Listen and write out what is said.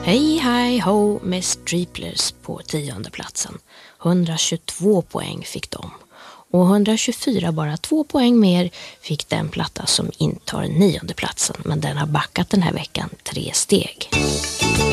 Hej, hej, ho med Striplers på 10:e platsen. 122 poäng fick de. Och 124, bara 2 poäng mer, fick den platta som intar 9:e platsen. Men den har backat den här veckan 3 steg.